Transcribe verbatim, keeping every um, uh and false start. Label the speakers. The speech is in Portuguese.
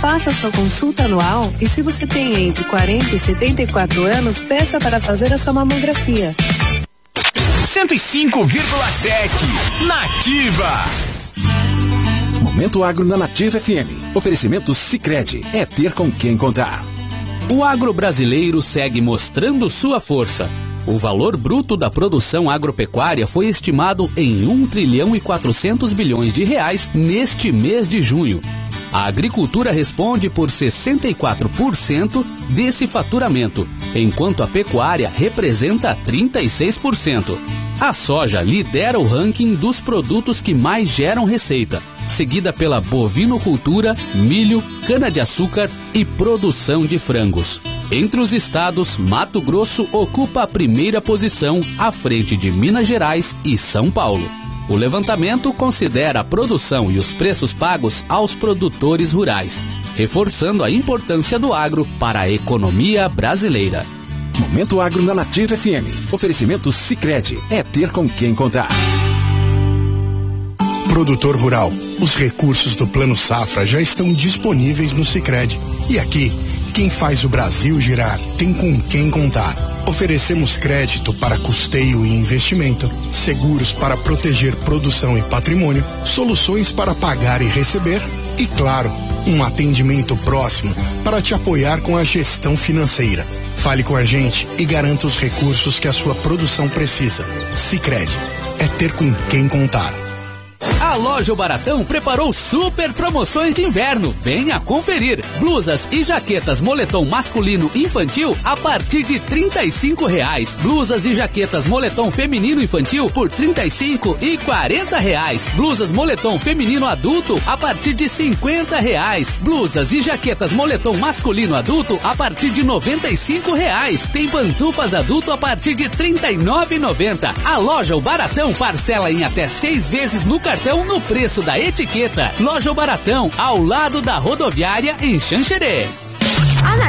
Speaker 1: Faça sua consulta anual e, se você tem entre quarenta e setenta e quatro anos, peça para fazer a sua mamografia.
Speaker 2: cento e cinco vírgula sete Nativa.
Speaker 3: Momento Agro na Nativa F M. Oferecimento Sicredi. É ter com quem contar.
Speaker 4: O agro brasileiro segue mostrando sua força. O valor bruto da produção agropecuária foi estimado em um trilhão e quatrocentos bilhões de reais neste mês de junho. A agricultura responde por sessenta e quatro por cento desse faturamento, enquanto a pecuária representa trinta e seis por cento. A soja lidera o ranking dos produtos que mais geram receita, seguida pela bovinocultura, milho, cana-de-açúcar e produção de frangos. Entre os estados, Mato Grosso ocupa a primeira posição, à frente de Minas Gerais e São Paulo. O levantamento considera a produção e os preços pagos aos produtores rurais, reforçando a importância do agro para a economia brasileira.
Speaker 3: Momento Agro na Nativa F M. Oferecimento Sicredi. É ter com quem contar.
Speaker 5: Produtor rural, os recursos do Plano Safra já estão disponíveis no Sicredi. E aqui, quem faz o Brasil girar tem com quem contar. Oferecemos crédito para custeio e investimento, seguros para proteger produção e patrimônio, soluções para pagar e receber e, claro, um atendimento próximo para te apoiar com a gestão financeira. Fale com a gente e garanta os recursos que a sua produção precisa. Sicredi. É ter com quem contar.
Speaker 4: A Loja O Baratão preparou super promoções de inverno. Venha conferir. Blusas e jaquetas moletom masculino infantil a partir de trinta e cinco reais. Blusas e jaquetas moletom feminino infantil por trinta e cinco e quarenta reais. Blusas moletom feminino adulto a partir de cinquenta reais. Blusas e jaquetas moletom masculino adulto a partir de noventa e cinco reais. Tem pantufas adulto a partir de trinta e nove reais e noventa centavos. A Loja O Baratão parcela em até seis vezes no cartão no preço da etiqueta. Loja O Baratão, ao lado da rodoviária em Xanxerê.